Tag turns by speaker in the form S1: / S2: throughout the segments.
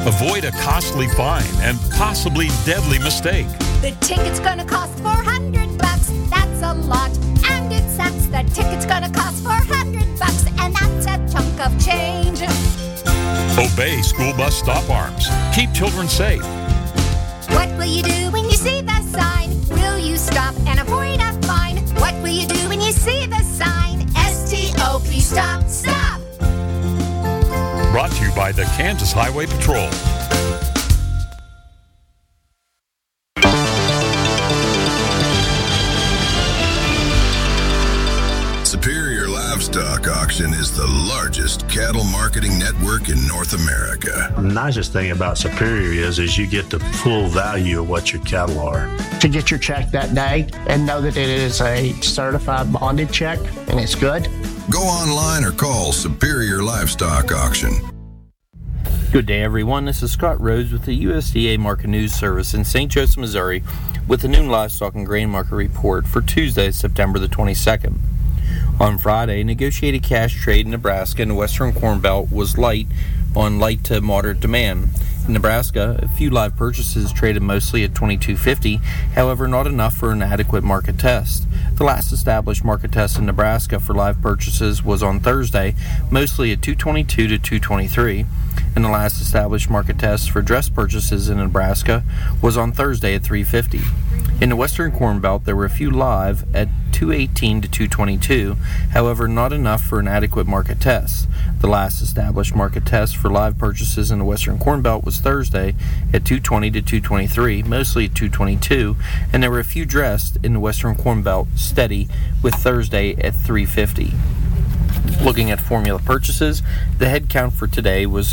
S1: Avoid a costly fine and possibly deadly mistake.
S2: The ticket's gonna cost $400. That's a lot, and it sucks. The ticket's gonna cost $400, and that's a chunk of change.
S1: Obey school bus stop arms. Keep children safe.
S2: What will you do when you see the sign? Will you stop and avoid a fine? What will you do when you see the sign? STOP, stop, stop!
S1: Brought to you by the Kansas Highway Patrol.
S3: Superior Livestock Auction is the largest cattle marketing network in North America.
S4: The nicest thing about Superior is you get the full value of what your cattle are.
S5: To get your check that day and know that it is a certified bonded check and it's good.
S3: Go online or call Superior Livestock Auction.
S6: Good day, everyone. This is Scott Rhodes with the USDA Market News Service in St. Joseph, Missouri, with the noon livestock and grain market report for Tuesday, September the 22nd. On Friday, negotiated cash trade in Nebraska and the Western Corn Belt was light on light to moderate demand. In Nebraska, a few live purchases traded mostly at $22.50, however not enough for an adequate market test. The last established market test in Nebraska for live purchases was on Thursday, mostly at $2.22 to $2.23, and the last established market test for dress purchases in Nebraska was on Thursday at $3.50. In the Western Corn Belt, there were a few live at $2.18 to $2.22, however not enough for an adequate market test. The last established market test for live purchases in the Western Corn Belt was Thursday at $2.20 to $2.23, mostly at $2.22, and there were a few dressed in the Western Corn Belt steady with Thursday at $3.50. Looking at formula purchases, the head count for today was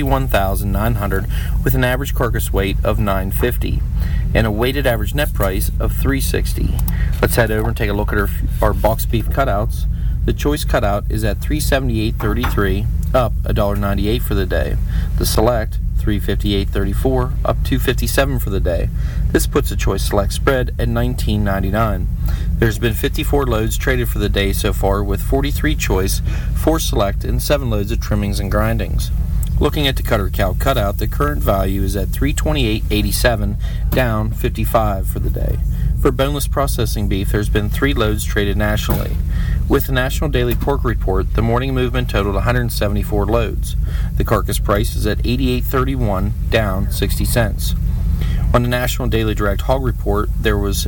S6: 41,900 with an average carcass weight of 950 and a weighted average net price of $360. Let's head over and take a look at our box beef cutouts. The choice cutout is at $378.33, up $1.98 for the day. The select, $358.34, up $2.57 for the day. This puts the choice select spread at $19.99. There's been 54 loads traded for the day so far, with 43 choice, 4 select, and 7 loads of trimmings and grindings. Looking at the cutter cow cutout, the current value is at $328.87, down $55 for the day. For boneless processing beef, there's been 3 loads traded nationally. With the National Daily Pork Report, the morning movement totaled 174 loads. The carcass price is at $88.31, down 60 cents. On the National Daily Direct Hog Report, there was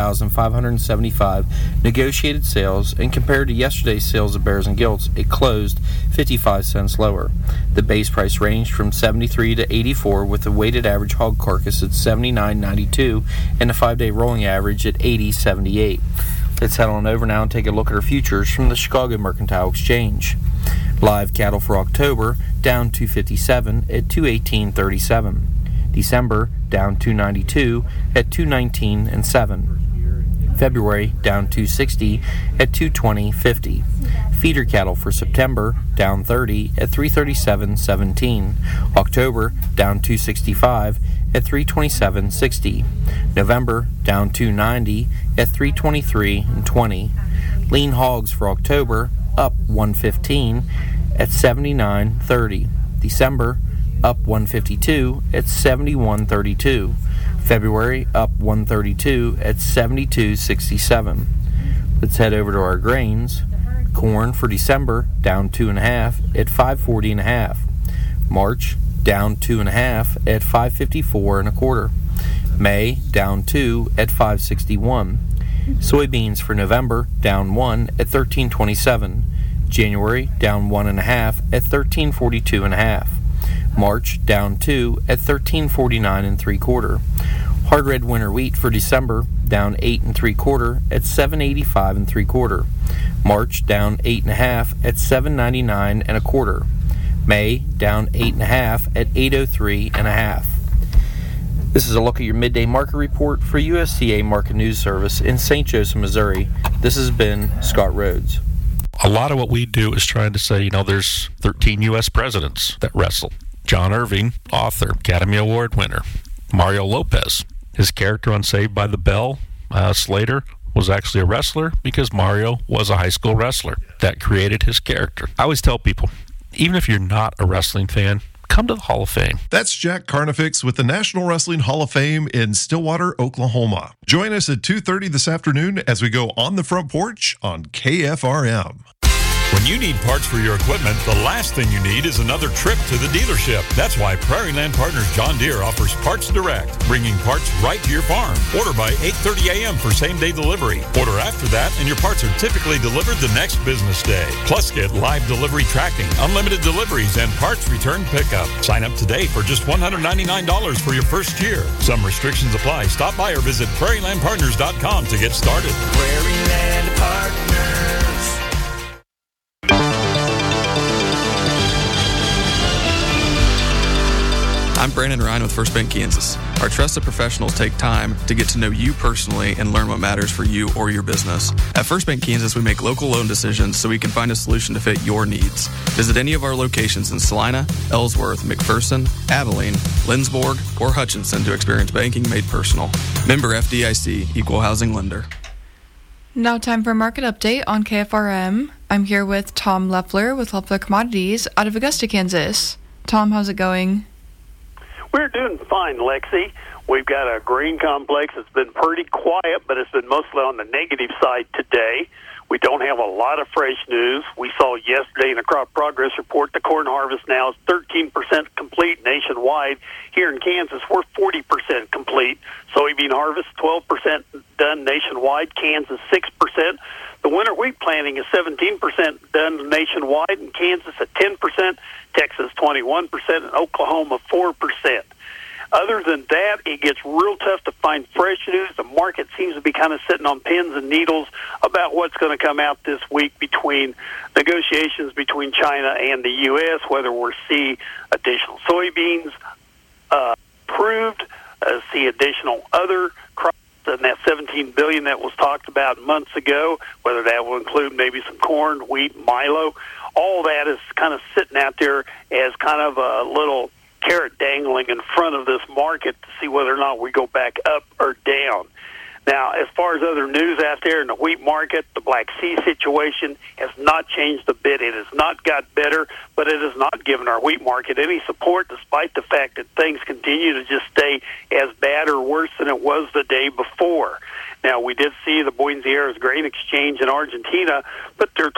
S6: 10,575 negotiated sales, and compared to yesterday's sales of bears and gilts, it closed 55 cents lower. The base price ranged from 73 to 84, with the weighted average hog carcass at 79.92 and the 5-day rolling average at 80.78. Let's head on over now and take a look at our futures from the Chicago Mercantile Exchange. Live cattle for October down $257 at $218.37. December down $292 at $219.07. February down $260 at $220.50. Feeder cattle for September down $30 at $337.17. October down $265 at $327.60. November down $290 at $323.20. Lean hogs for October up $115 at $79.30. December up $152 at $71.32. February up $132 at $72.67. Let's head over to our grains. Corn for December down 2.5 at $540.5. March down 2.5 at $554.25. May down 2 at $561. Soybeans for November down 1 at $13.27. January down 1.5 at $13.42.5. March down 2 at $13.49.75. Hard red winter wheat for December down 8 3/4 at $7.85 3/4. March down 8.5 at $7.99 1/4. May down 8.5 at $8.03 1/2. This is a look at your midday market report for USDA Market News Service in St. Joseph, Missouri. This has been Scott Rhodes.
S7: A lot of what we do is trying to say, there's 13 U.S. presidents that wrestle. John Irving, author, Academy Award winner. Mario Lopez, his character on Saved by the Bell, Slater, was actually a wrestler because Mario was a high school wrestler. That created his character. I always tell people, even if you're not a wrestling fan, come to the Hall of Fame.
S8: That's Jack Carnifex with the National Wrestling Hall of Fame in Stillwater, Oklahoma. Join us at 2:30 this afternoon as we go on the front porch on KFRM.
S1: When you need parts for your equipment, the last thing you need is another trip to the dealership. That's why Prairie Land Partners John Deere offers Parts Direct, bringing parts right to your farm. Order by 8:30 a.m. for same-day delivery. Order after that, and your parts are typically delivered the next business day. Plus, get live delivery tracking, unlimited deliveries, and parts return pickup. Sign up today for just $199 for your first year. Some restrictions apply. Stop by or visit prairielandpartners.com to get started.
S9: Prairie Land Partners.
S10: I'm Brandon Ryan with First Bank Kansas. Our trusted professionals take time to get to know you personally and learn what matters for you or your business. At First Bank Kansas, we make local loan decisions so we can find a solution to fit your needs. Visit any of our locations in Salina, Ellsworth, McPherson, Abilene, Lindsborg, or Hutchinson to experience banking made personal. Member FDIC, Equal Housing Lender.
S11: Now time for a market update on KFRM. I'm here with Tom Leffler with Leffler Commodities out of Augusta, Kansas. Tom, how's it going?
S12: We're doing fine, Lexi. We've got a grain complex that's been pretty quiet, but it's been mostly on the negative side today. We don't have a lot of fresh news. We saw yesterday in a crop progress report the corn harvest now is 13% complete nationwide. Here in Kansas, we're 40% complete. Soybean harvest, 12% done nationwide. Kansas, 6%. The winter wheat planting is 17% done nationwide, and Kansas at 10%, Texas 21%, and Oklahoma 4%. Other than that, it gets real tough to find fresh news. The market seems to be kind of sitting on pins and needles about what's going to come out this week between negotiations between China and the U.S., whether we'll see additional soybeans approved, see additional other crops, and that $17 billion that was talked about months ago, whether that will include maybe some corn, wheat, milo. All that is kind of sitting out there as kind of a little carrot dangling in front of this market to see whether or not we go back up or down. Now, as far as other news out there in the wheat market, the Black Sea situation has not changed a bit. It has not got better, but it has not given our wheat market any support, despite the fact that things continue to just stay as bad or worse than it was the day before. Now, we did see the Buenos Aires Grain Exchange in Argentina put their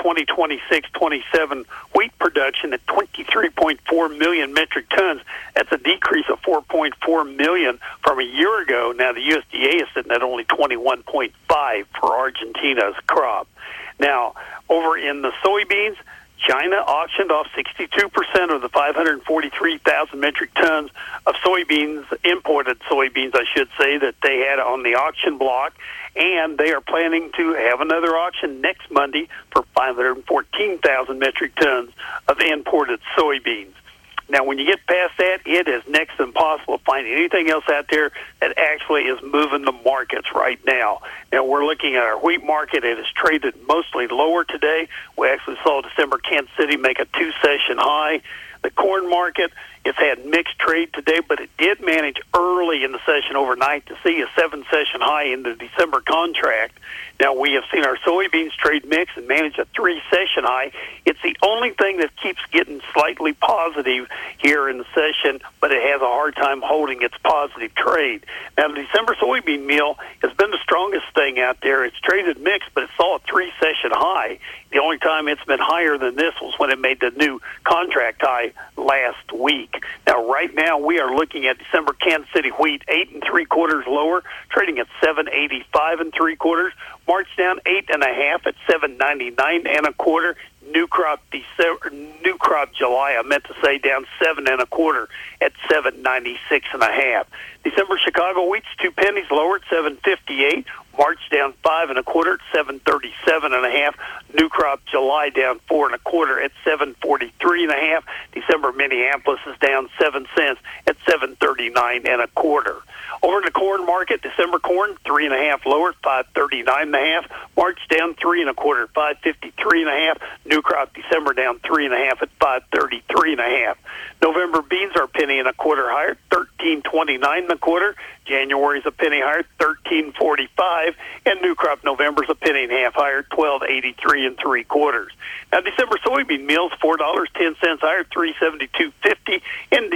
S12: 2026-27 wheat production at 23.4 million metric tons. That's a decrease of 4.4 million from a year ago. Now, the USDA is sitting at only 21.5 for Argentina's crop. Now, over in the soybeans, China auctioned off 62% of the 543,000 metric tons of soybeans, imported soybeans, I should say, that they had on the auction block, and they are planning to have another auction next Monday for 514,000 metric tons of imported soybeans. Now, when you get past that, it is next to impossible to find anything else out there that actually is moving the markets right now. Now, we're looking at our wheat market. It is traded mostly lower today. We actually saw December Kansas City make a two-session high. The corn market, it's had mixed trade today, but it did manage early in the session overnight to see a 7-session high in the December contract. Now, we have seen our soybeans trade mix and manage a 3-session high. It's the only thing that keeps getting slightly positive here in the session, but it has a hard time holding its positive trade. Now, the December soybean meal has been the strongest thing out there. It's traded mixed, but it saw a 3-session high. The only time it's been higher than this was when it made the new contract high last week. Now, right now, we are looking at December Kansas City wheat 8 3/4 lower, trading at 7.85 3/4. March down 8.5 at 7.99 1/4. New crop July, I meant to say, down 7 1/4 at 7.96 1/2. December Chicago wheat's 2 pennies lower at 7.58. March down 5 1/4 at 7.37 1/2. New crop July down 4 1/4 at 7.43 1/2. December Minneapolis is down 7 cents at 7.39 1/4. Over in the corn market, December corn 3 1/2 lower, 5.39 1/2. March down 3 1/4, 5.53 1/2. New crop December down 3 1/2 at 5.33 1/2. November beans are 1 1/4 higher, 13.29 1/4. January's a penny higher, 13.45, and new crop November's a 1.5 pennies higher, 12.83 3/4. Now, December soybean meals $4.10 higher, 3.7250, and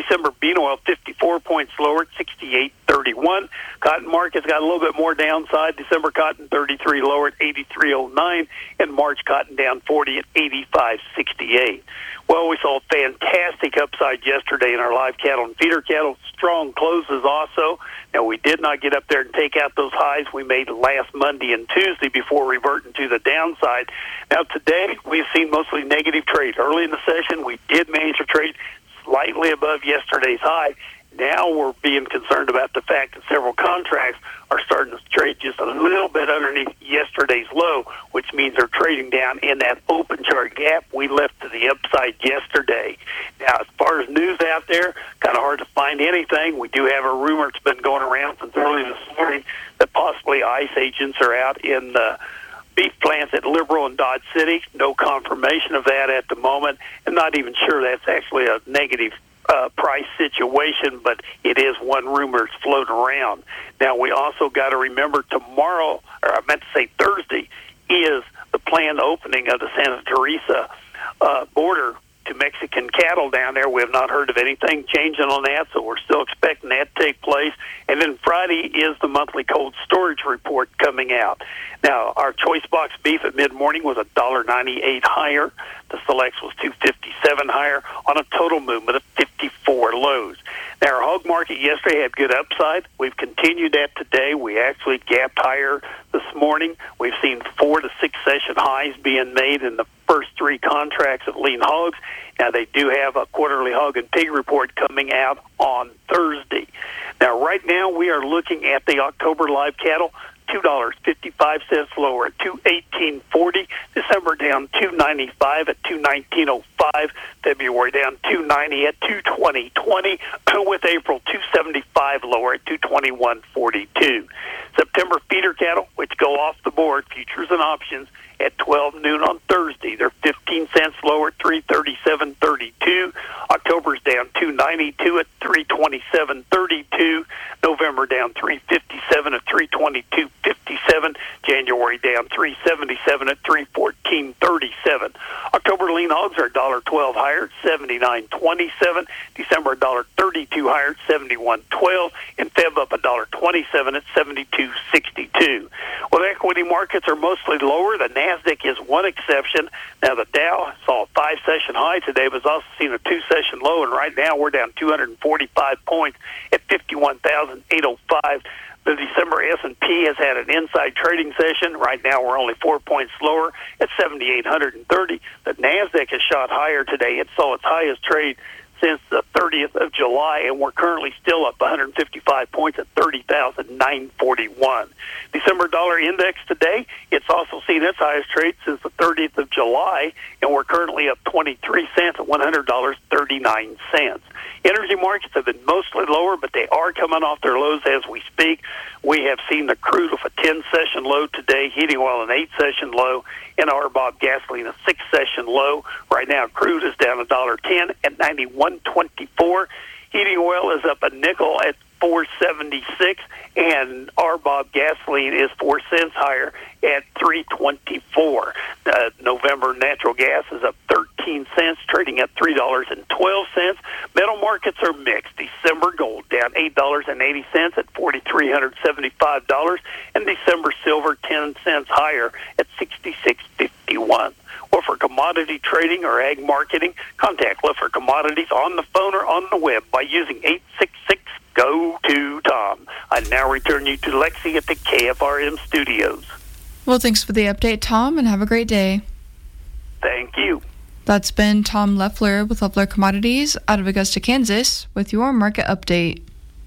S12: oil 54 points lower at 68.31. Cotton market's got a little bit more downside. December cotton 33 lower at 83.09, and March cotton down 40 at 85.68. Well, we saw a fantastic upside yesterday in our live cattle and feeder cattle. Strong closes also. Now, we did not get up there and take out those highs we made last Monday and Tuesday before reverting to the downside. Now, today, we've seen mostly negative trade. Early in the session, we did manage to trade slightly above yesterday's high. Now we're being concerned about the fact that several contracts are starting to trade just a little bit underneath yesterday's low, which means they're trading down in that open chart gap we left to the upside yesterday. Now, as far as news out there, kind of hard to find anything. We do have a rumor that's been going around since early this morning that possibly ICE agents are out in the beef plants at Liberal and Dodge City. No confirmation of that at the moment, and not even sure that's actually a negative price situation, but it is one rumor that's floating around. Now, we also got to remember tomorrow, or I meant to say Thursday, is the planned opening of the Santa Teresa border to Mexican cattle down there. We have not heard of anything changing on that, so we're still expecting that to take place. And then Friday is the monthly cold storage report coming out. Now, our choice box beef at mid-morning was $1.98 higher. The selects was $2.57 higher on a total movement of 54 lows. Now, our hog market yesterday had good upside. We've continued that today. We actually gapped higher this morning. We've seen 4 to 6 session highs being made in the first 3 contracts of lean hogs. Now, they do have a quarterly hog and pig report coming out on Thursday. Now, right now, we are looking at the October live cattle, $2.55 lower at $218.40. December down $2.95 at $219.05. February down $2.90 at $220.20. With April $2.75 lower at $221.42. September feeder cattle, which go off the board, futures and options, at 12 noon on Thursday. They're 15 cents lower at $337.32. October's down $2.92 at $327.32. November down $3.57 at $322.57. January down $3.77 at $314.37. October lean hogs are $1.12 higher at $79.27. December $1.32 higher at $71.12. And Feb up $1.27 at $72.62. Well, the equity markets are mostly lower. The NASDAQ is one exception. Now, the Dow saw a 5-session high today, but has also seen a 2-session low, and right now we're down 245 points at 51,805. The December S&P has had an inside trading session. Right now we're only 4 points lower at 7,830. The NASDAQ has shot higher today. It saw its highest trade since the 30th of July, and we're currently still up 155 points at 30,941. December dollar index today, it's also seen its highest trade since the 30th of July, and we're currently up 23 cents at $100.39. Energy markets have been mostly lower, but they are coming off their lows as we speak. We have seen the crude with a 10-session low today, heating oil an 8-session low, and RBOB gasoline a 6-session low. Right now, crude is down $1.10 at 91.24. Heating oil is up a nickel at $4.76, and RBOB gasoline is 4 cents higher at $3.24. November natural gas is up 13 cents, trading at $3.12. Metal markets are mixed. December gold down $8.80 at $4,375, and December silver 10 cents higher at $66.51. Or for commodity trading or ag marketing, contact Leffer Commodities on the phone or on the web by using 866-GO-TO-TOM. I now return you to Lexi at the KFRM studios.
S11: Well, thanks for the update, Tom, and have a great day.
S12: Thank you.
S11: That's been Tom Leffler with Leffler Commodities out of Augusta, Kansas, with your market update.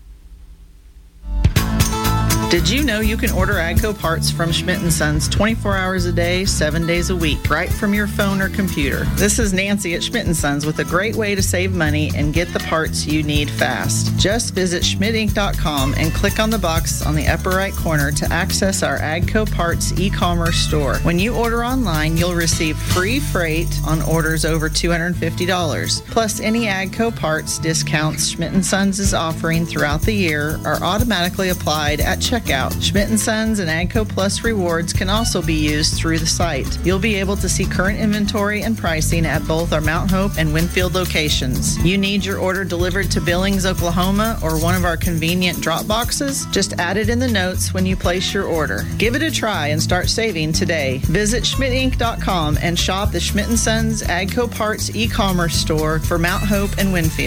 S13: Did you know you can order AGCO parts from Schmidt & Sons 24 hours a day, 7 days a week, right from your phone or computer? This is Nancy at Schmidt & Sons with a great way to save money and get the parts you need fast. Just visit schmidtinc.com and click on the box on the upper right corner to access our AGCO parts e-commerce store. When you order online, you'll receive free freight on orders over $250. Plus, any AGCO parts discounts Schmidt & Sons is offering throughout the year are automatically applied at checkout checkout. Schmidt & Sons and AGCO Plus rewards can also be used through the site. You'll be able to see current inventory and pricing at both our Mount Hope and Winfield locations. You need your order delivered to Billings, Oklahoma, or one of our convenient drop boxes? Just add it in the notes when you place your order. Give it a try and start saving today. Visit schmidtinc.com and shop the Schmidt & Sons AGCO Parts e-commerce store for Mount Hope and Winfield.